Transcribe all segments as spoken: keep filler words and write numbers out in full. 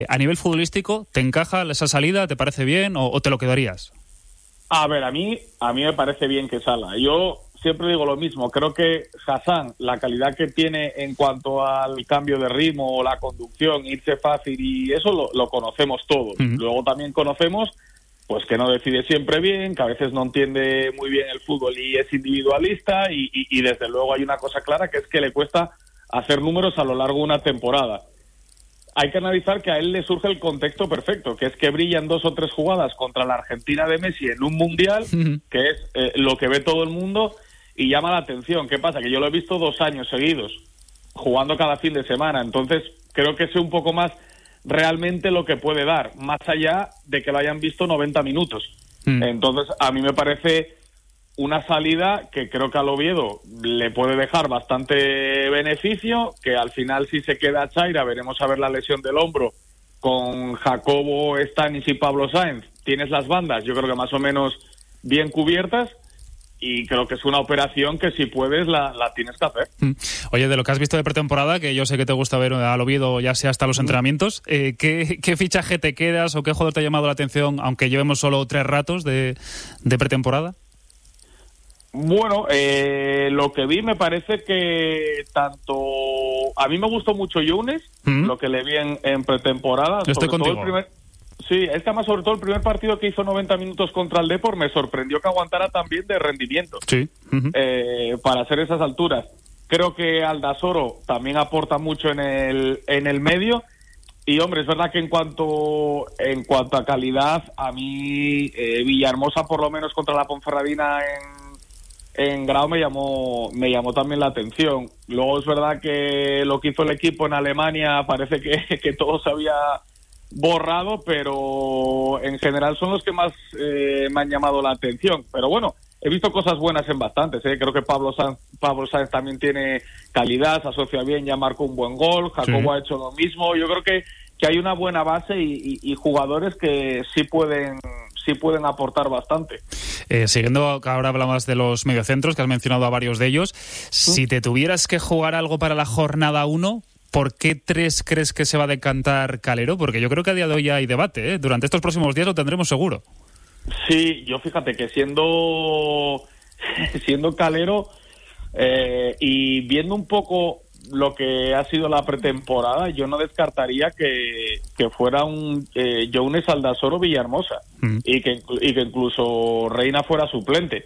A nivel futbolístico, ¿te encaja esa salida? ¿Te parece bien o, o te lo quedarías? A ver, a mí, a mí me parece bien que salga. Yo siempre digo lo mismo. Creo que Hassan, la calidad que tiene en cuanto al cambio de ritmo, la conducción, irse fácil y eso lo, lo conocemos todos. Uh-huh. Luego también conocemos pues que no decide siempre bien, que a veces no entiende muy bien el fútbol y es individualista y, y, y desde luego hay una cosa clara que es que le cuesta hacer números a lo largo de una temporada. Hay que analizar que a él le surge el contexto perfecto, que es que brillan dos o tres jugadas contra la Argentina de Messi en un mundial, uh-huh. que es eh, lo que ve todo el mundo y llama la atención. ¿Qué pasa? Que yo lo he visto dos años seguidos, jugando cada fin de semana, entonces creo que sé un poco más realmente lo que puede dar, más allá de que lo hayan visto noventa minutos. Uh-huh. Entonces, a mí me parece una salida que creo que al Oviedo le puede dejar bastante beneficio, que al final si se queda Chaira, veremos a ver la lesión del hombro, con Jacobo, Stanis y Pablo Sáenz, tienes las bandas, yo creo que más o menos bien cubiertas, y creo que es una operación que si puedes la, la tienes que hacer. Oye, de lo que has visto de pretemporada, que yo sé que te gusta ver al Oviedo ya sea hasta los entrenamientos, eh, ¿qué, ¿qué fichaje te quedas o qué jugador te ha llamado la atención, aunque llevemos solo tres ratos de, de pretemporada? Bueno, eh, lo que vi me parece que tanto... A mí me gustó mucho Younes, ¿Mm? lo que le vi en, en pretemporada. Yo estoy contigo. Todo el primer... Sí, es que además sobre todo el primer partido que hizo noventa minutos contra el Depor me sorprendió que aguantara tan bien de rendimiento. Sí. Uh-huh. eh, para hacer esas alturas. Creo que Aldasoro también aporta mucho en el, en el medio. Y hombre, es verdad que en cuanto en cuanto a calidad, a mí eh, Villahermosa por lo menos contra la Ponferradina en en Grau me llamó me llamó también la atención. Luego es verdad que lo que hizo el equipo en Alemania parece que, que todo se había borrado, pero en general son los que más eh, me han llamado la atención. Pero bueno, he visto cosas buenas en bastantes, ¿eh? Creo que Pablo Sáenz, Pablo Sáenz también tiene calidad, se asocia bien, ya marcó un buen gol, Jacobo sí. ha hecho lo mismo. Yo creo que, que hay una buena base y, y, y jugadores que sí pueden sí pueden aportar bastante. Eh, siguiendo, ahora hablamos de los mediocentros, que has mencionado a varios de ellos. ¿Sí? Si te tuvieras que jugar algo para la jornada uno, ¿por qué tres crees que se va a decantar Calero? Porque yo creo que a día de hoy hay debate, ¿eh? Durante estos próximos días lo tendremos seguro. Sí, yo fíjate que siendo siendo Calero eh, y viendo un poco lo que ha sido la pretemporada, yo no descartaría que, que fuera un eh, Younes, Aldasoro, Villahermosa mm. y que y que incluso Reina fuera suplente.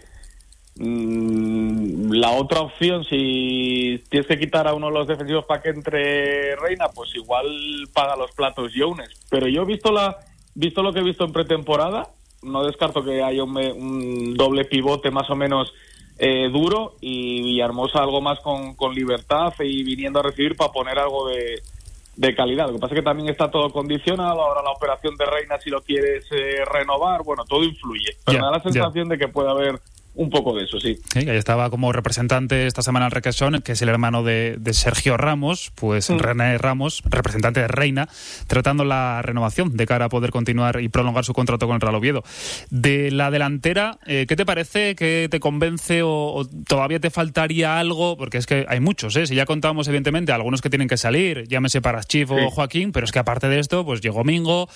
Mm, la otra opción, si tienes que quitar a uno de los defensivos para que entre Reina, pues igual paga los platos Younes. Pero yo he visto la visto lo que he visto en pretemporada, no descarto que haya un, un doble pivote más o menos eh, duro y Villahermosa algo más con, con libertad y viniendo a recibir para poner algo de, de calidad. Lo que pasa es que también está todo condicionado. Ahora la operación de Reina, si lo quieres eh, renovar, bueno, todo influye. Pero yeah, me da la sensación yeah. de que puede haber un poco de eso, sí. Sí, ahí estaba como representante esta semana el Requesón, que es el hermano de, de Sergio Ramos, pues mm. René Ramos, representante de Reina, tratando la renovación de cara a poder continuar y prolongar su contrato con el Real Oviedo. De la delantera, eh, ¿qué te parece? ¿Qué te convence o, o todavía te faltaría algo? Porque es que hay muchos, ¿eh? Si ya contamos evidentemente algunos que tienen que salir, llámese Parachif sí. o Joaquín, pero es que aparte de esto, pues llegó Mingo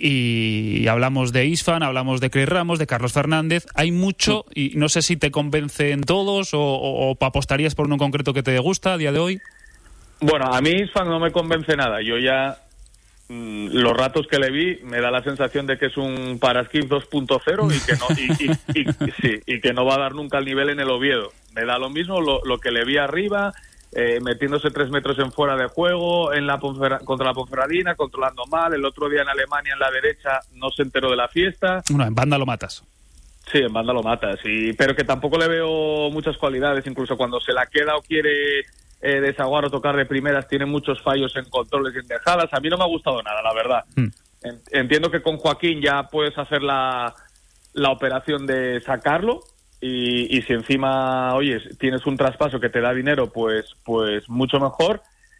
y, y hablamos de Isfan, hablamos de Chris Ramos, de Carlos Fernández, hay mucho mm. y no sé No sé si te convencen todos o, o, o apostarías por uno en concreto que te gusta a día de hoy. Bueno, a mí Isfan no me convence nada. Yo ya, mmm, los ratos que le vi, me da la sensación de que es un Parachif dos punto cero y que no y, y, y, sí, y que no va a dar nunca el nivel en el Oviedo. Me da lo mismo lo, lo que le vi arriba, eh, metiéndose tres metros en fuera de juego, en la Ponfer- contra la Ponferradina, controlando mal. El otro día en Alemania, en la derecha, no se enteró de la fiesta. Bueno, en banda lo matas. Sí, en banda lo matas, y, pero que tampoco le veo muchas cualidades, incluso cuando se la queda o quiere eh, desaguar o tocar de primeras, tiene muchos fallos en controles y en dejadas. A mí no me ha gustado nada, la verdad. Mm. Entiendo que con Joaquín ya puedes hacer la, la operación de sacarlo, y, y si encima, oye, tienes un traspaso que te da dinero, pues, pues mucho mejor.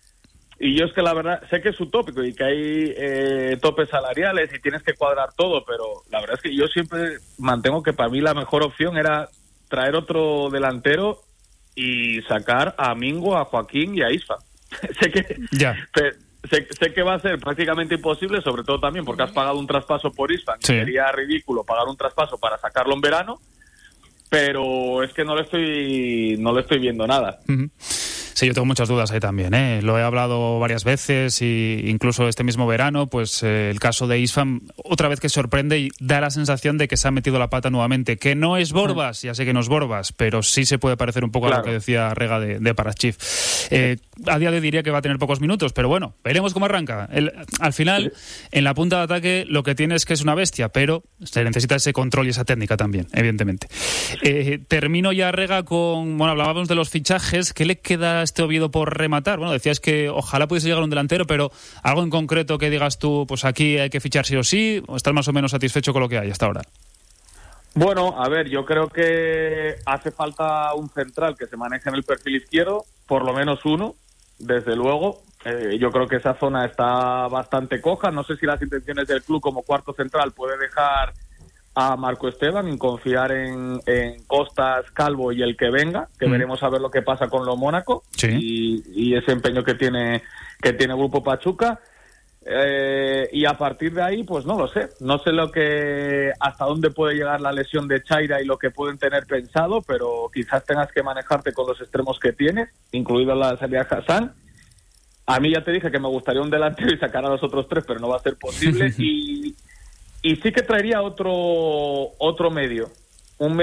Y yo es que la verdad, sé que es utópico y que hay eh, topes salariales y tienes que cuadrar todo, pero la verdad es que yo siempre mantengo que para mí la mejor opción era traer otro delantero y sacar a Mingo, a Joaquín y a Isfa. sé que ya. Pe- sé, sé que va a ser prácticamente imposible, sobre todo también porque has pagado un traspaso por Isfan. Sí. Sería ridículo pagar un traspaso para sacarlo en verano, pero es que no le estoy, no le estoy viendo nada. Uh-huh. Sí, yo tengo muchas dudas ahí también, ¿eh? Lo he hablado varias veces y incluso este mismo verano, pues eh, el caso de Isfan, otra vez que sorprende y da la sensación de que se ha metido la pata nuevamente, que no es Borbas, ya sé que no es Borbas, pero sí se puede parecer un poco claro a lo que decía Rega de, de Parachif. Eh, a día de hoy diría que va a tener pocos minutos, pero bueno, veremos cómo arranca. El, al final, en la punta de ataque lo que tiene es que es una bestia, pero se necesita ese control y esa técnica también, evidentemente. Eh, termino ya, Rega, con, bueno, hablábamos de los fichajes, ¿qué le queda este Oviedo por rematar? Bueno, decías que ojalá pudiese llegar un delantero, pero algo en concreto que digas tú, pues aquí hay que fichar sí o sí, o estás más o menos satisfecho con lo que hay hasta ahora. Bueno, a ver, yo creo que hace falta un central que se maneje en el perfil izquierdo, por lo menos uno, desde luego. Eh, yo creo que esa zona está bastante coja. No sé si las intenciones del club como cuarto central puede dejar a Marco Esteban y confiar en, en Costas, Calvo y el que venga, que mm. veremos a ver lo que pasa con lo Mónaco. Sí. y, y ese empeño que tiene que tiene Grupo Pachuca. Eh, y a partir de ahí, pues no lo sé. No sé lo que hasta dónde puede llegar la lesión de Chaira y lo que pueden tener pensado, pero quizás tengas que manejarte con los extremos que tienes, incluido la salida de Hassan. A mí ya te dije que me gustaría un delantero y sacar a los otros tres, pero no va a ser posible. y Y sí que traería otro otro medio, un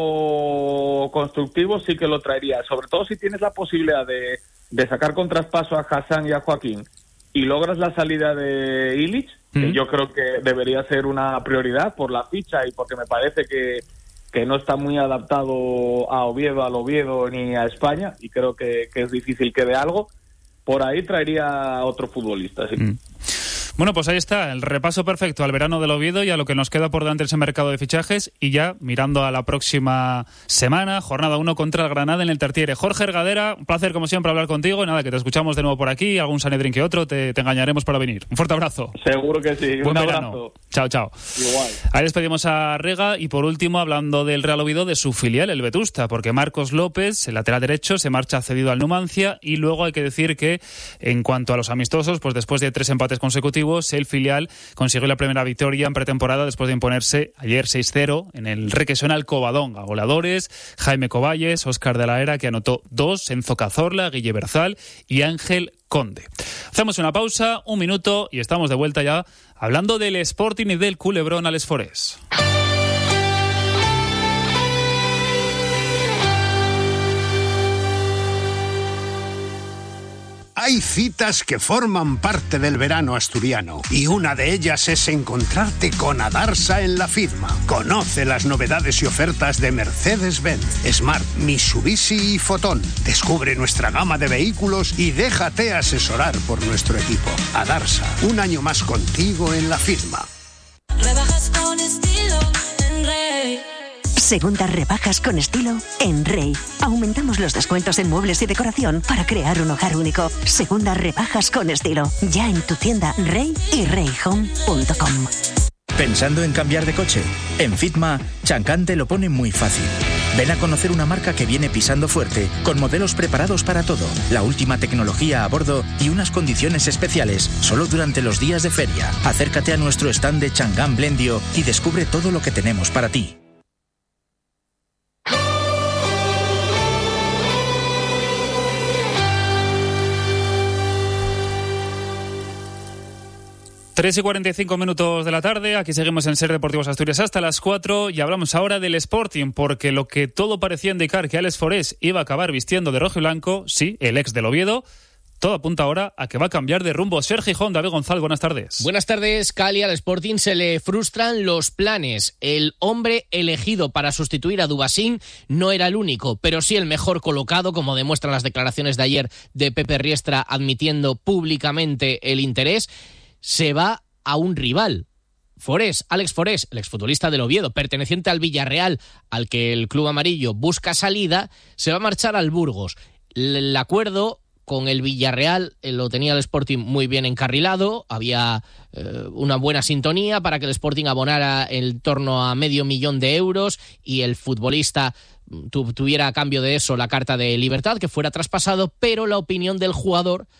medio constructivo sí que lo traería, sobre todo si tienes la posibilidad de, de sacar con traspaso a Hassan y a Joaquín y logras la salida de Illich, ¿Mm? que yo creo que debería ser una prioridad por la ficha y porque me parece que, que no está muy adaptado a Oviedo, al Oviedo ni a España, y creo que, que es difícil que dé algo. Por ahí traería otro futbolista, sí. Mm. Bueno, pues ahí está, el repaso perfecto al verano del Oviedo y a lo que nos queda por delante ese mercado de fichajes, y ya mirando a la próxima semana, jornada uno contra el Granada en el Tartiere. Jorge Ergadera, un placer como siempre hablar contigo, y nada, que te escuchamos de nuevo por aquí, algún Sanedrín que otro, te, te engañaremos para venir. Un fuerte abrazo. Seguro que sí, Buen un verano. Abrazo. Chao, chao. Igual. Ahí despedimos a Rega y por último, hablando del Real Oviedo, de su filial, el Vetusta, porque Marcos López, el lateral derecho, se marcha cedido al Numancia, y luego hay que decir que en cuanto a los amistosos, pues después de tres empates consecutivos, el filial consiguió la primera victoria en pretemporada después de imponerse ayer seis cero en el Requesón al Covadonga. Goleadores: Jaime Coballes, Óscar de la Era, que anotó dos, Enzo Cazorla, Guille Berzal y Ángel Conde. Hacemos una pausa, un minuto, y estamos de vuelta ya hablando del Sporting y del Culebrón Alex Forés. Hay citas que forman parte del verano asturiano y una de ellas es encontrarte con Adarsa en la Fidma. Conoce las novedades y ofertas de Mercedes-Benz, Smart, Mitsubishi y Fotón. Descubre nuestra gama de vehículos y déjate asesorar por nuestro equipo. Adarsa, un año más contigo en la Fidma. Rebajas con estilo en Rey. Segundas rebajas con estilo en Rey. Aumentamos los descuentos en muebles y decoración para crear un hogar único. Segundas rebajas con estilo. Ya en tu tienda Rey y rey home punto com. ¿Pensando en cambiar de coche? En Fitma, Chancán te lo pone muy fácil. Ven a conocer una marca que viene pisando fuerte, con modelos preparados para todo, la última tecnología a bordo y unas condiciones especiales, solo durante los días de feria. Acércate a nuestro stand de Changán Blendio y descubre todo lo que tenemos para ti. tres y cuarenta y cinco minutos de la tarde, aquí seguimos en Ser Deportivos Asturias hasta las cuatro y hablamos ahora del Sporting, porque lo que todo parecía indicar que Alex Forés iba a acabar vistiendo de rojo y blanco, sí, el ex del Oviedo, todo apunta ahora a que va a cambiar de rumbo. Sergio Gijón, David González, buenas tardes. Buenas tardes, Cali. Al Sporting se le frustran los planes. El hombre elegido para sustituir a Dubasín no era el único, pero sí el mejor colocado, como demuestran las declaraciones de ayer de Pepe Riestra admitiendo públicamente el interés. Se va a un rival. Forés, Alex Forés, el exfutbolista del Oviedo, perteneciente al Villarreal, al que el club amarillo busca salida, se va a marchar al Burgos. El acuerdo con el Villarreal eh, lo tenía el Sporting muy bien encarrilado, había eh, una buena sintonía para que el Sporting abonara en torno a medio millón de euros y el futbolista tu, tuviera a cambio de eso la carta de libertad, que fuera traspasado, pero la opinión del jugador,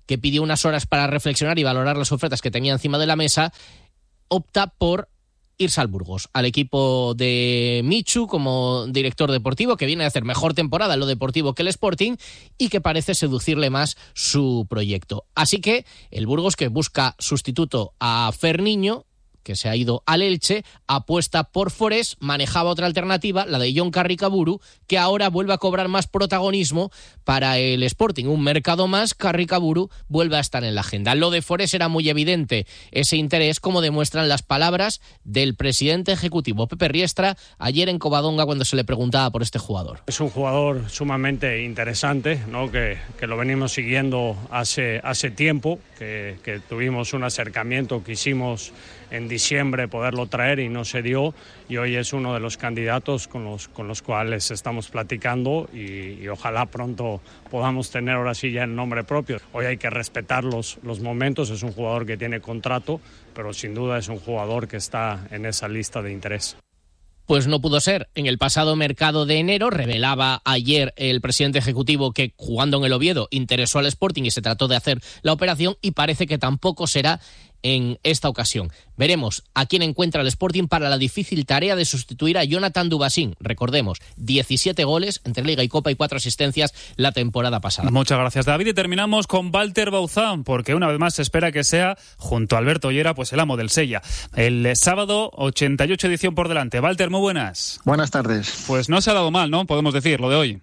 que pidió unas horas para reflexionar y valorar las ofertas que tenía encima de la mesa, opta por irse al Burgos, al equipo de Michu como director deportivo, que viene a hacer mejor temporada en lo deportivo que el Sporting y que parece seducirle más su proyecto. Así que el Burgos, que busca sustituto a Ferniño, que se ha ido al Elche, apuesta por Forés, manejaba otra alternativa, la de Jon Carricaburu, que ahora vuelve a cobrar más protagonismo para el Sporting. Un mercado más, Carricaburu vuelve a estar en la agenda. Lo de Forés era muy evidente, ese interés, como demuestran las palabras del presidente ejecutivo Pepe Riestra ayer en Covadonga cuando se le preguntaba por este jugador. Es un jugador sumamente interesante, ¿no? que, que lo venimos siguiendo hace, hace tiempo, que, que tuvimos un acercamiento, quisimos en diciembre poderlo traer y no se dio, y hoy es uno de los candidatos con los, con los cuales estamos platicando y, y ojalá pronto podamos tener ahora sí ya el nombre propio. Hoy hay que respetar los, los momentos, es un jugador que tiene contrato, pero sin duda es un jugador que está en esa lista de interés. Pues no pudo ser. En el pasado mercado de enero revelaba ayer el presidente ejecutivo que jugando en el Oviedo interesó al Sporting y se trató de hacer la operación, y parece que tampoco será en esta ocasión. Veremos a quién encuentra el Sporting para la difícil tarea de sustituir a Jonathan Dubasín. Recordemos, diecisiete goles entre Liga y Copa y cuatro asistencias la temporada pasada. Muchas gracias, David. Y terminamos con Walter Bauzán, porque una vez más se espera que sea, junto a Alberto Ollera, pues el amo del Sella. El sábado, ochenta y ocho edición por delante. Walter, muy buenas. Buenas tardes. Pues no se ha dado mal, ¿no? Podemos decir, lo de hoy.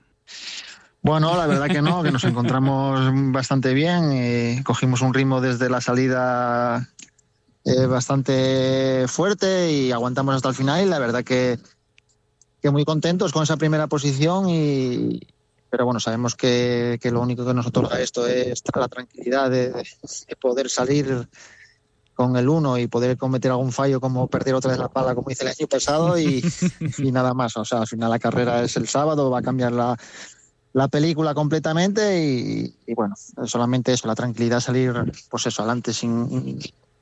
Bueno, la verdad que no, que nos encontramos bastante bien. Eh, cogimos un ritmo desde la salida eh, bastante fuerte y aguantamos hasta el final. Y la verdad que, que muy contentos con esa primera posición. Y, pero bueno, sabemos que, que lo único que nos otorga esto es la tranquilidad de, de poder salir con el uno y poder cometer algún fallo como perder otra vez la pala como hice el año pasado y, y nada más. O sea, al final la carrera es el sábado, va a cambiar la... la película completamente y, y bueno, solamente eso, la tranquilidad, salir pues eso, adelante sin,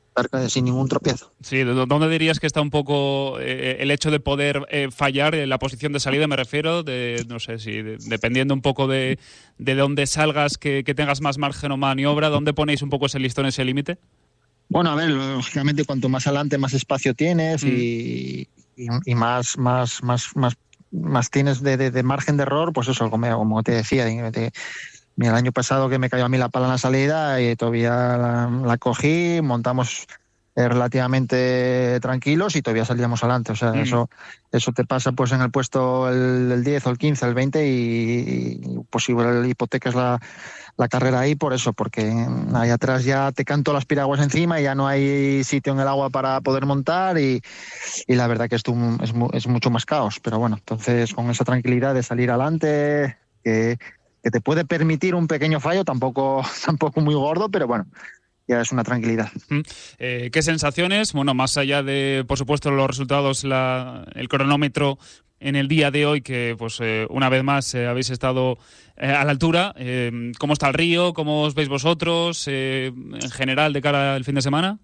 sin ningún tropiezo. Sí, ¿dónde dirías que está un poco eh, el hecho de poder eh, fallar en la posición de salida? Me refiero, de no sé si de, dependiendo un poco de, de dónde salgas, que, que tengas más margen o maniobra, ¿dónde ponéis un poco ese listón, ese límite? Bueno, a ver, lógicamente cuanto más adelante más espacio tienes mm. y, y, y más, más, más, más más tienes de, de, de margen de error, pues eso, como, como te decía, de, de, mira, el año pasado que me cayó a mí la pala en la salida y todavía la, la cogí, montamos eh, relativamente tranquilos y todavía salíamos adelante, o sea, mm. eso eso te pasa pues en el puesto el, el diez o el quince, el veinte y, y pues igual hipotecas la, la carrera ahí por eso, porque ahí atrás ya te canto las piraguas encima y ya no hay sitio en el agua para poder montar y, y la verdad que esto es, es mucho más caos, pero bueno, entonces con esa tranquilidad de salir adelante, que, que te puede permitir un pequeño fallo, tampoco, tampoco muy gordo, pero bueno, ya es una tranquilidad. Eh, ¿Qué sensaciones? Bueno, más allá de, por supuesto, los resultados, la, el cronómetro en el día de hoy, que pues eh, una vez más eh, habéis estado eh, a la altura. Eh, ¿Cómo está el río? ¿Cómo os veis vosotros eh, en general de cara al fin de semana?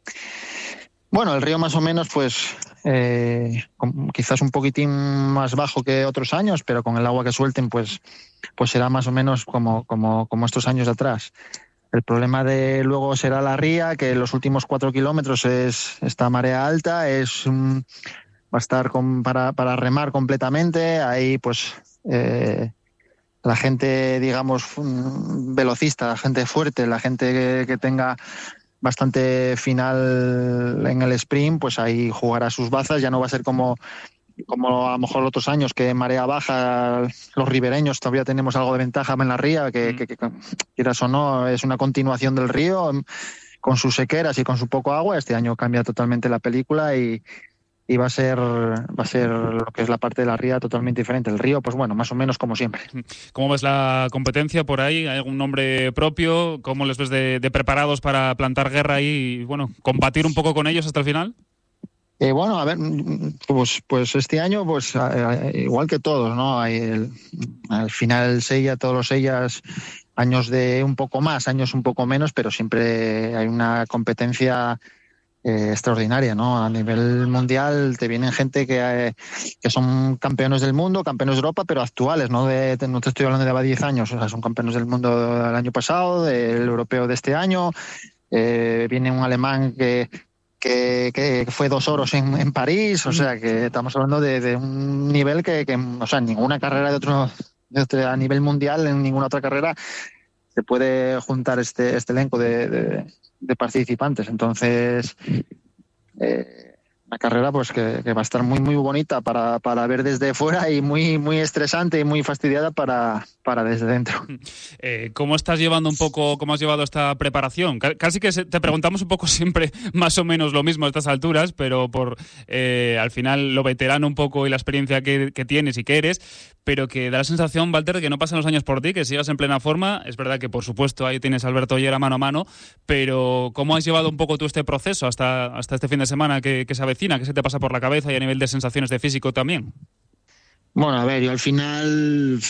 Bueno, el río más o menos, pues eh, quizás un poquitín más bajo que otros años, pero con el agua que suelten, pues, pues será más o menos como, como, como estos años de atrás. El problema de luego será la ría, que los últimos cuatro kilómetros es esta marea alta, es um, va a estar con, para, para remar completamente. Ahí pues eh, la gente, digamos, velocista, la gente fuerte, la gente que, que tenga bastante final en el sprint, pues ahí jugará sus bazas. Ya no va a ser como como a lo mejor otros años, que marea baja, los ribereños todavía tenemos algo de ventaja en la ría, que, mm. que, que quieras o no, es una continuación del río, con sus sequeras y con su poco agua. Este año cambia totalmente la película y, y va a ser va a ser lo que es la parte de la ría totalmente diferente. El río, pues bueno, más o menos como siempre. ¿Cómo ves la competencia por ahí? ¿Hay algún nombre propio? ¿Cómo les ves de, de preparados para plantar guerra ahí y, bueno, combatir un poco con ellos hasta el final? Eh, bueno, a ver, pues, pues este año, pues igual que todos, ¿no? Hay el, al final el Sella, todos los Sellas, años de un poco más, años un poco menos, pero siempre hay una competencia eh, extraordinaria, ¿no? A nivel mundial te vienen gente que, eh, que son campeones del mundo, campeones de Europa, pero actuales, ¿no? De, no te estoy hablando de va diez años, o sea, son campeones del mundo del año pasado, del europeo de este año. Eh, viene un alemán que, que, que fue dos oros en, en París, o sea, que estamos hablando de, de un nivel que, que, o sea, ninguna carrera de otro, de otro, a nivel mundial, en ninguna otra carrera se puede juntar este, este elenco de, de, de participantes. Entonces, eh, una carrera pues que, que va a estar muy muy bonita para, para ver desde fuera y muy muy estresante y muy fastidiada para, para desde dentro. Eh, ¿Cómo estás llevando un poco, cómo has llevado esta preparación? Casi que te preguntamos un poco siempre más o menos lo mismo a estas alturas, pero por eh, al final lo veterano un poco y la experiencia que, que tienes y que eres, pero que da la sensación, Walter, de que no pasan los años por ti, que sigas en plena forma. Es verdad que, por supuesto, ahí tienes a Alberto Oller mano a mano, pero ¿cómo has llevado un poco tú este proceso hasta, hasta este fin de semana que, que se avecina? ¿Qué se te pasa por la cabeza y a nivel de sensaciones de físico también? Bueno, a ver, yo al final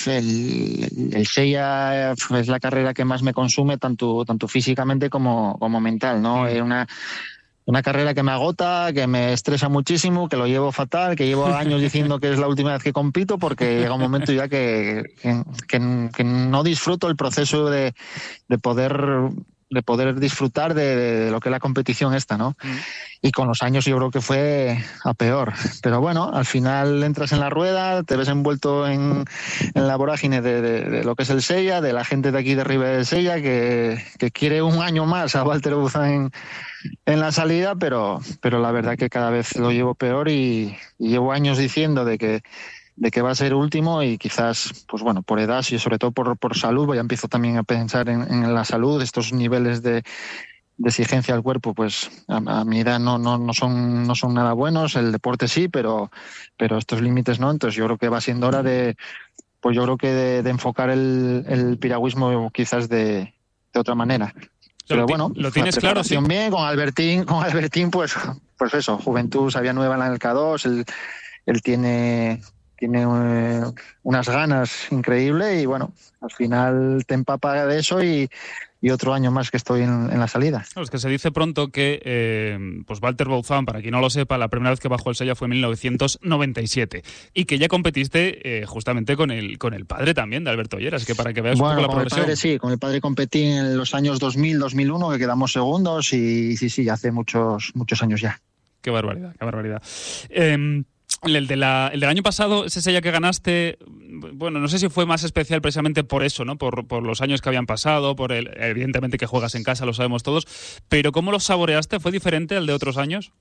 el, el Sella es la carrera que más me consume, tanto, tanto físicamente como, como mental, ¿no? Es una... Una carrera que me agota, que me estresa muchísimo, que lo llevo fatal, que llevo años diciendo que es la última vez que compito, porque llega un momento ya que, que, que, que no disfruto el proceso de, de poder de poder disfrutar de, de lo que es la competición esta, ¿no? Mm. Y con los años yo creo que fue a peor. Pero bueno, al final entras en la rueda, te ves envuelto en, en la vorágine de, de, de lo que es el Sella, de la gente de aquí de arriba del Sella, que, que quiere un año más a Walter Buzán en, en la salida, pero, pero la verdad que cada vez lo llevo peor y, y llevo años diciendo de que de que va a ser último y quizás, pues bueno, por edad y sobre todo por, por salud, pues ya empiezo también a pensar en, en la salud, estos niveles de, de exigencia al cuerpo, pues a, a mi edad no, no, no son no son nada buenos, el deporte sí, pero, pero estos límites no, entonces yo creo que va siendo hora de, pues yo creo que de, de enfocar el, el piragüismo quizás de, de otra manera. Pero bueno, lo tienes claro, sí. Bien, con Albertín, con Albertín, pues, pues eso, juventud, sabía nueva en el K dos, él, él tiene... tiene eh, unas ganas increíbles y bueno, al final te empapa de eso y, y otro año más que estoy en, en la salida. Claro, es que se dice pronto que eh, pues Walter Buzán, para quien no lo sepa, la primera vez que bajó el Sella fue en mil novecientos noventa y siete y que ya competiste eh, justamente con el con el padre también de Alberto Oller, así que para que veas bueno, un poco la con progresión. El padre, sí, con el padre competí en los años dos mil, dos mil uno, que quedamos segundos y sí, sí, hace muchos muchos años ya. Qué barbaridad, qué barbaridad. Eh, El, de la, el del año pasado, ese Sella que ganaste, bueno, no sé si fue más especial precisamente por eso, ¿no? Por, por los años que habían pasado, por el, evidentemente que juegas en casa, lo sabemos todos, pero ¿cómo lo saboreaste? ¿Fue diferente al de otros años?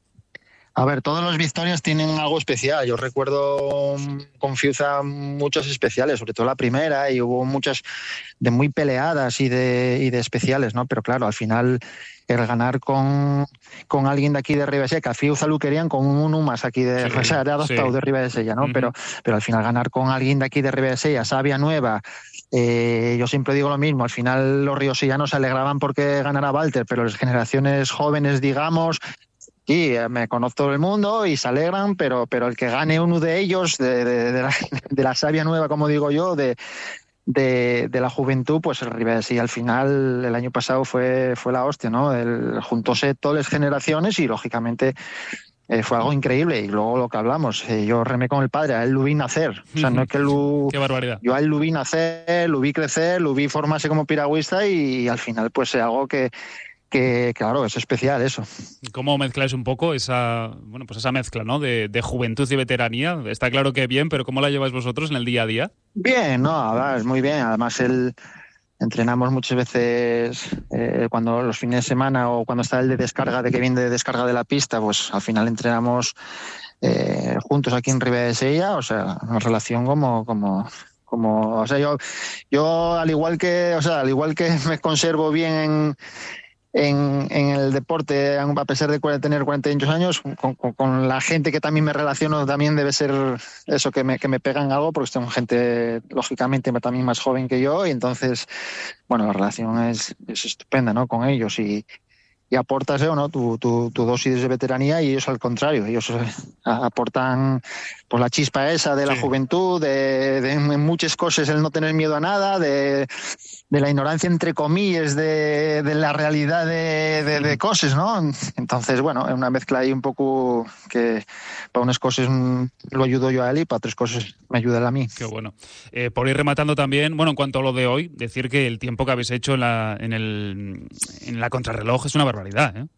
A ver, todas las victorias tienen algo especial. Yo recuerdo con Fiuza muchas especiales, sobre todo la primera, y hubo muchas de muy peleadas y de, y de especiales, ¿no? Pero claro, al final el ganar con, con alguien de aquí de Ribadesella, Fiuza lo querían con uno más aquí de, sí, o sea, era adaptado sí. de Ribadesella, ¿no? Uh-huh. Pero, pero al final ganar con alguien de aquí de Ribadesella, Sabia Nueva, eh, yo siempre digo lo mismo, al final los riosellanos se alegraban porque ganara Walter, pero las generaciones jóvenes, digamos, sí, me conoce todo el mundo y se alegran, pero, pero el que gane uno de ellos, de, de, de, la, de la Sabia Nueva, como digo yo, de De, de la juventud, pues el Ribes, y al final el año pasado fue, fue la hostia, ¿no? El, juntóse todas las generaciones y lógicamente eh, fue algo increíble. Y luego lo que hablamos, eh, yo remé con el padre, a él lo vi nacer. O sea, no es que lo... Qué barbaridad. Yo a él lo vi nacer, lo vi crecer, lo vi formarse como piragüista y, y al final pues es algo que que claro, es especial eso. ¿Cómo mezcláis un poco esa, bueno, pues esa mezcla, ¿no? de, de juventud y veteranía? Está claro que bien, pero ¿cómo la lleváis vosotros en el día a día? Bien, no, es muy bien. Además, el, entrenamos muchas veces eh, cuando los fines de semana o cuando está el de descarga, de que viene de descarga de la pista, pues al final entrenamos eh, juntos aquí en Ribadesella, o sea, una relación como... como como o sea, yo, yo al igual que, o sea, al igual que me conservo bien en En, en el deporte, a pesar de tener cuarenta y ocho años, con, con, con la gente que también me relaciono, también debe ser eso, que me, que me pegan algo, porque son gente, lógicamente, también más joven que yo, y entonces, bueno, la relación es, es estupenda, ¿no?, con ellos, y, y aportas ¿eh, ¿no? tu, tu, tu dosis de veteranía, y ellos al contrario, ellos eh, aportan pues la chispa esa de la sí. juventud, de, de en muchas cosas el no tener miedo a nada, de, de la ignorancia entre comillas de, de la realidad de, de, de cosas, ¿no? Entonces, bueno, es una mezcla ahí un poco que para unas cosas lo ayudo yo a él y para otras cosas me ayuda él a mí. Qué bueno. Eh, por ir rematando también, bueno, en cuanto a lo de hoy, decir que el tiempo que habéis hecho en la, en el, en la contrarreloj es una barbaridad, ¿eh?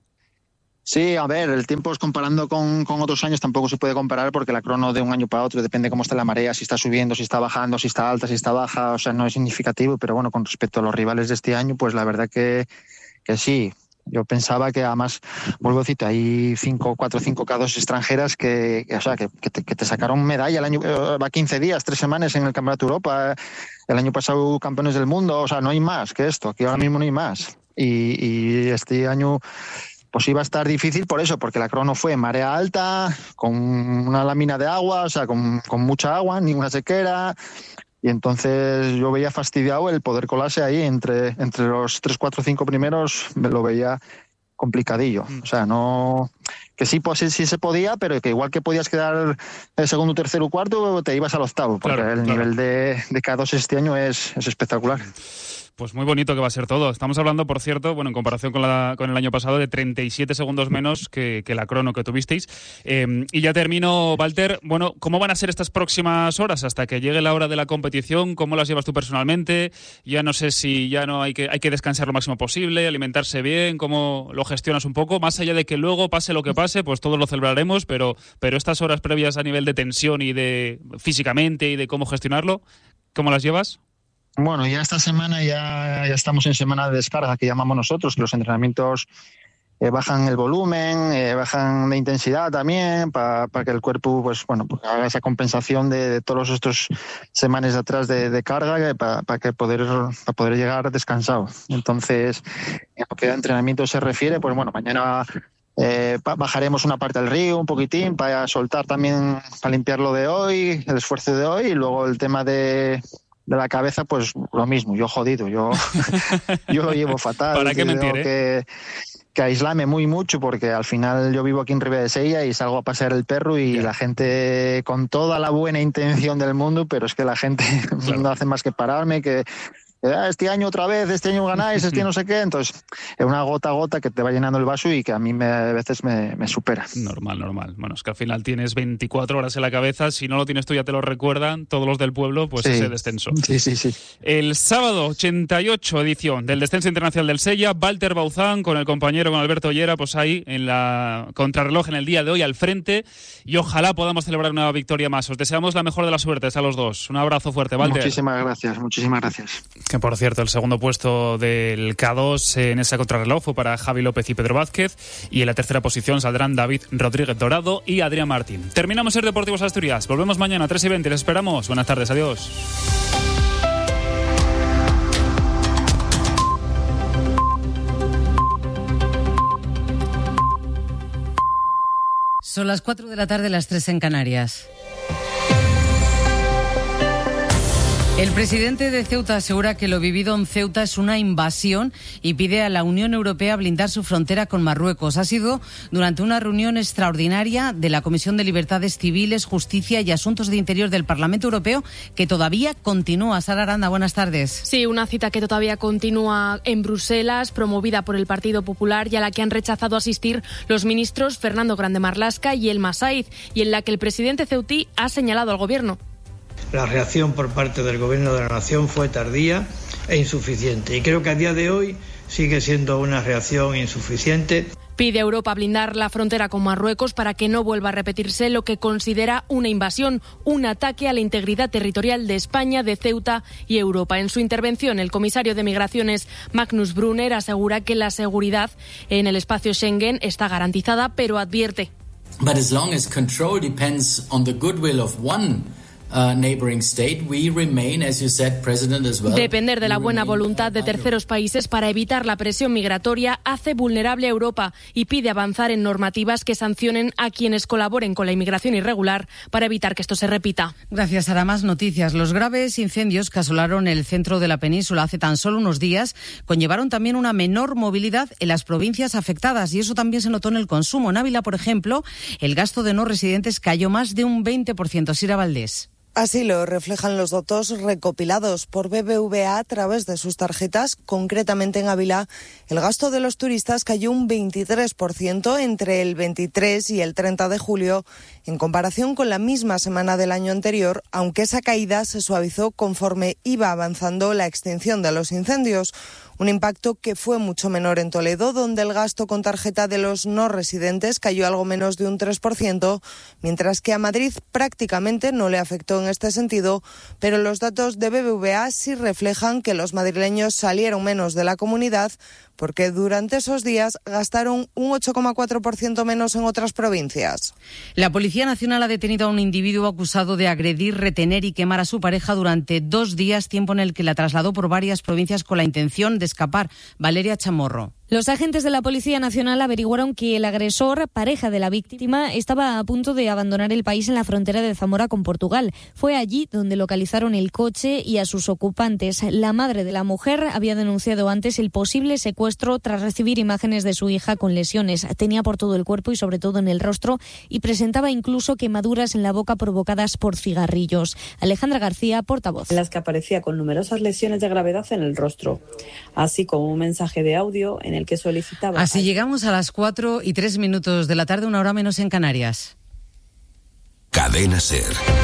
Sí, a ver, el tiempo es comparando con, con otros años tampoco se puede comparar, porque la crono de un año para otro depende cómo está la marea, si está subiendo, si está bajando, si está alta, si está baja, o sea, no es significativo, pero bueno, con respecto a los rivales de este año, pues la verdad que, que sí. Yo pensaba que además, vuelvo a decir, hay cinco, cuatro, cinco K dos extranjeras que, que, o sea, que, que, te, que te sacaron medalla el año, va quince días, tres semanas en el Campeonato de Europa, el año pasado campeones del mundo, o sea, no hay más que esto, aquí ahora mismo no hay más. Y, y este año pues iba a estar difícil por eso, porque la crono fue en marea alta, con una lámina de agua, o sea, con, con mucha agua, ninguna sequera, y entonces yo veía fastidiado el poder colarse ahí entre, entre los tres, cuatro, cinco primeros, me lo veía complicadillo. O sea, no... que sí, pues, sí, sí se podía, pero que igual que podías quedar el segundo, tercero, cuarto, te ibas al octavo, porque claro, el claro. nivel de, de K dos este año es, es espectacular. Pues muy bonito que va a ser todo. Estamos hablando, por cierto, bueno, en comparación con, la, con el año pasado, de treinta y siete segundos menos que, que la crono que tuvisteis. Eh, y ya termino, Walter. Bueno, ¿cómo van a ser estas próximas horas hasta que llegue la hora de la competición? ¿Cómo las llevas tú personalmente? Ya no sé si ya no hay que, hay que descansar lo máximo posible, alimentarse bien, ¿cómo lo gestionas un poco? Más allá de que luego pase lo que pase, pues todos lo celebraremos, pero, pero estas horas previas a nivel de tensión y de físicamente y de cómo gestionarlo, ¿cómo las llevas? Bueno, ya esta semana ya, ya estamos en semana de descarga, que llamamos nosotros, que los entrenamientos eh, bajan el volumen, eh, bajan de intensidad también, para pa que el cuerpo pues bueno pues haga esa compensación de, de todos estos semanas de atrás de, de carga, para pa que poder, pa poder llegar descansado. Entonces, en lo que a entrenamiento se refiere, pues bueno, mañana eh, bajaremos una parte del río un poquitín para soltar también, para limpiar lo de hoy, el esfuerzo de hoy, y luego el tema de... de la cabeza, pues lo mismo, yo jodido, yo, yo lo llevo fatal. ¿Para qué mentir, eh? que, que aislarme muy mucho, porque al final yo vivo aquí en Ribera de Sella y salgo a pasear el perro y yeah. la gente con toda la buena intención del mundo, pero es que la gente claro. no hace más que pararme, que este año otra vez, este año ganáis, este año no sé qué, entonces es una gota a gota que te va llenando el vaso y que a mí me, a veces me, me supera. Normal, normal. Bueno, es que al final tienes veinticuatro horas en la cabeza, si no lo tienes tú ya te lo recuerdan todos los del pueblo, pues sí. ese descenso. Sí, sí, sí. El sábado, ochenta y ocho edición del descenso internacional del Sella, Walter Bauzán con el compañero, con Alberto Ollera, pues ahí en la contrarreloj en el día de hoy al frente, y ojalá podamos celebrar una victoria más. Os deseamos la mejor de las suertes a los dos. Un abrazo fuerte, Walter. Muchísimas gracias, muchísimas gracias. Que por cierto, el segundo puesto del K dos en esa contrarreloj fue para Javi López y Pedro Vázquez, y en la tercera posición saldrán David Rodríguez Dorado y Adrián Martín. Terminamos Ser Deportivos Asturias. Volvemos mañana a tres y veinte. Les esperamos. Buenas tardes. Adiós. Son las cuatro de la tarde, las tres en Canarias. El presidente de Ceuta asegura que lo vivido en Ceuta es una invasión y pide a la Unión Europea blindar su frontera con Marruecos. Ha sido durante una reunión extraordinaria de la Comisión de Libertades Civiles, Justicia y Asuntos de Interior del Parlamento Europeo, que todavía continúa. Sara Aranda, buenas tardes. Sí, una cita que todavía continúa en Bruselas, promovida por el Partido Popular y a la que han rechazado asistir los ministros Fernando Grande Marlaska y Elma Saiz, y en la que el presidente ceutí ha señalado al gobierno. La reacción por parte del Gobierno de la Nación fue tardía e insuficiente, y creo que a día de hoy sigue siendo una reacción insuficiente. Pide a Europa blindar la frontera con Marruecos para que no vuelva a repetirse lo que considera una invasión, un ataque a la integridad territorial de España, de Ceuta y Europa. En su intervención, el comisario de Migraciones, Magnus Brunner, asegura que la seguridad en el espacio Schengen está garantizada, pero advierte. But as long as control depends on the goodwill of one uh, neighboring state. We remain, as you said, President, as well. Depender de la buena voluntad de terceros países para evitar la presión migratoria hace vulnerable a Europa y pide avanzar en normativas que sancionen a quienes colaboren con la inmigración irregular para evitar que esto se repita. Gracias, Sara. Más noticias. Los graves incendios que asolaron el centro de la península hace tan solo unos días conllevaron también una menor movilidad en las provincias afectadas y eso también se notó en el consumo. En Ávila, por ejemplo, el gasto de no residentes cayó más de un veinte por ciento. Sira Valdés. Así lo reflejan los datos recopilados por B B V A a través de sus tarjetas. Concretamente en Ávila, el gasto de los turistas cayó un veintitrés por ciento entre el veintitrés y el treinta de julio, en comparación con la misma semana del año anterior, aunque esa caída se suavizó conforme iba avanzando la extinción de los incendios. Un impacto que fue mucho menor en Toledo, donde el gasto con tarjeta de los no residentes cayó algo menos de un tres por ciento, mientras que a Madrid prácticamente no le afectó en este sentido, pero los datos de B B V A sí reflejan que los madrileños salieron menos de la comunidad, porque durante esos días gastaron un ocho coma cuatro por ciento menos en otras provincias. La Policía Nacional ha detenido a un individuo acusado de agredir, retener y quemar a su pareja durante dos días, tiempo en el que la trasladó por varias provincias con la intención de escapar. Valeria Chamorro. Los agentes de la Policía Nacional averiguaron que el agresor, pareja de la víctima, estaba a punto de abandonar el país en la frontera de Zamora con Portugal. Fue allí donde localizaron el coche y a sus ocupantes. La madre de la mujer había denunciado antes el posible secuestro tras recibir imágenes de su hija con lesiones. Tenía por todo el cuerpo y sobre todo en el rostro y presentaba incluso quemaduras en la boca provocadas por cigarrillos. Alejandra García, portavoz. En las que aparecía con numerosas lesiones de gravedad en el rostro, así como un mensaje de audio en el que solicitaba. Así llegamos a las cuatro y tres minutos de la tarde, una hora menos en Canarias. Cadena SER.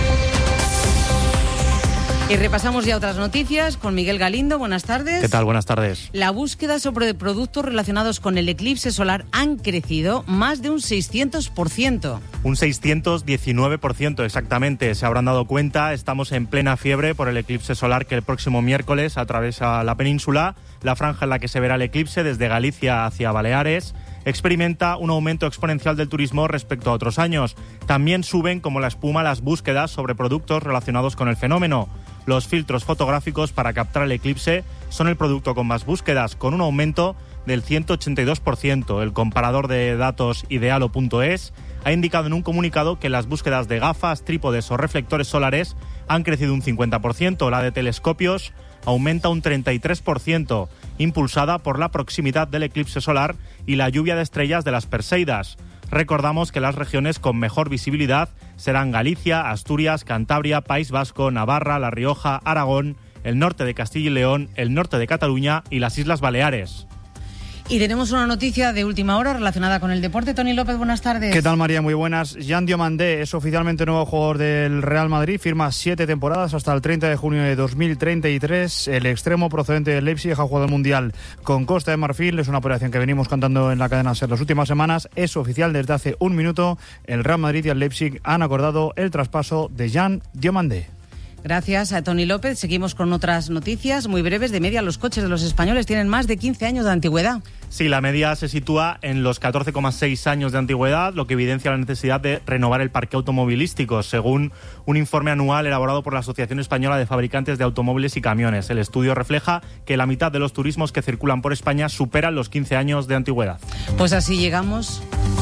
Y repasamos ya otras noticias con Miguel Galindo. Buenas tardes. ¿Qué tal? Buenas tardes. La búsqueda sobre productos relacionados con el eclipse solar han crecido más de un seiscientos por ciento. Un seiscientos diecinueve por ciento exactamente. Se habrán dado cuenta, estamos en plena fiebre por el eclipse solar que el próximo miércoles atraviesa la península. La franja en la que se verá el eclipse desde Galicia hacia Baleares experimenta un aumento exponencial del turismo respecto a otros años. También suben como la espuma las búsquedas sobre productos relacionados con el fenómeno. Los filtros fotográficos para captar el eclipse son el producto con más búsquedas, con un aumento del ciento ochenta y dos por ciento. El comparador de datos idealo punto es ha indicado en un comunicado que las búsquedas de gafas, trípodes o reflectores solares han crecido un cincuenta por ciento. La de telescopios aumenta un treinta y tres por ciento, impulsada por la proximidad del eclipse solar y la lluvia de estrellas de las Perseidas. Recordamos que las regiones con mejor visibilidad serán Galicia, Asturias, Cantabria, País Vasco, Navarra, La Rioja, Aragón, el norte de Castilla y León, el norte de Cataluña y las Islas Baleares. Y tenemos una noticia de última hora relacionada con el deporte. Tony López, buenas tardes. ¿Qué tal, María? Muy buenas. Jan Diomandé es oficialmente nuevo jugador del Real Madrid. Firma siete temporadas hasta el treinta de junio de dos mil treinta y tres. El extremo procedente del Leipzig ha jugado el Mundial con Costa de Marfil. Es una operación que venimos cantando en la cadena SER las últimas semanas. Es oficial desde hace un minuto. El Real Madrid y el Leipzig han acordado el traspaso de Jan Diomandé. Gracias a Tony López. Seguimos con otras noticias muy breves. De media, los coches de los españoles tienen más de quince años de antigüedad. Sí, la media se sitúa en los catorce coma seis años de antigüedad, lo que evidencia la necesidad de renovar el parque automovilístico, según un informe anual elaborado por la Asociación Española de Fabricantes de Automóviles y Camiones. El estudio refleja que la mitad de los turismos que circulan por España superan los quince años de antigüedad. Pues así llegamos.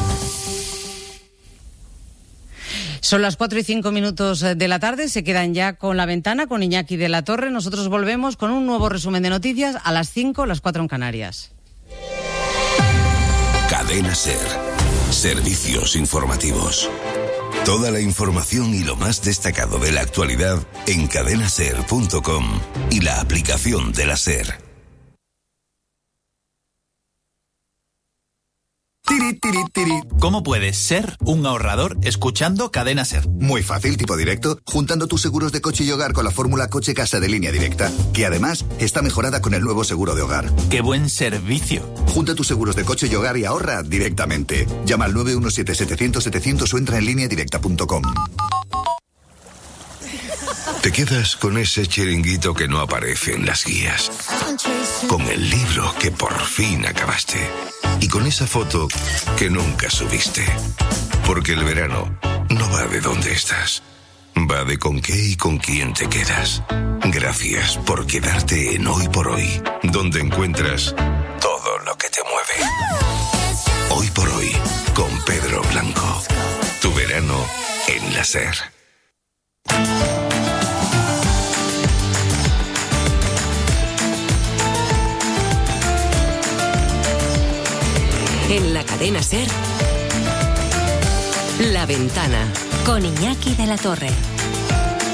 Son las cuatro y cinco minutos de la tarde, se quedan ya con La Ventana, con Iñaki de la Torre. Nosotros volvemos con un nuevo resumen de noticias a las cinco, las cuatro en Canarias. Cadena SER. Servicios informativos. Toda la información y lo más destacado de la actualidad en cadena ser punto com y la aplicación de la SER. Tiri, tiri, tiri. ¿Cómo puedes ser un ahorrador escuchando Cadena SER? Muy fácil, tipo directo, juntando tus seguros de coche y hogar con la fórmula Coche Casa de Línea Directa, que además está mejorada con el nuevo seguro de hogar. ¡Qué buen servicio! Junta tus seguros de coche y hogar y ahorra directamente. Llama al nueve uno siete, setecientos, setecientos o entra en línea directa punto com. Te quedas con ese chiringuito que no aparece en las guías, con el libro que por fin acabaste y con esa foto que nunca subiste. Porque el verano no va de dónde estás, va de con qué y con quién te quedas. Gracias por quedarte en Hoy por Hoy, donde encuentras todo lo que te mueve. Hoy por Hoy, con Pedro Blanco. Tu verano en la SER. En la cadena SER, La Ventana, con Iñaki de la Torre.